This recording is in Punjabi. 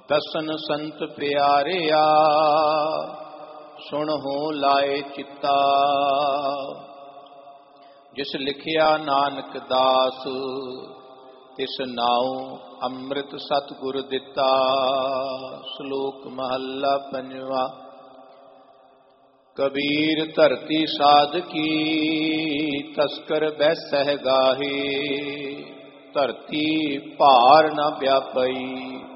ਦਸਨ ਸੰਤ ਪਿਆਰਿਆ ਸੁਣ ਹੋ ਲਾਏ ਚਿੱਤਾ। ਜਿਸ ਲਿਖਿਆ ਨਾਨਕ ਦਾਸ ਤਿਸ ਨਾਉ ਅੰਮ੍ਰਿਤ ਸਤਿਗੁਰ ਦਿੱਤਾ। ਸ਼ਲੋਕ ਮਹੱਲਾ ਪੰਜਵਾ। ਕਬੀਰ ਧਰਤੀ ਸਾਧਕੀ ਤਸਕਰ ਬੈਸਹਿ ਗਾਹੀ। ਧਰਤੀ ਭਾਰ ਨ ਵਿਆਪਈ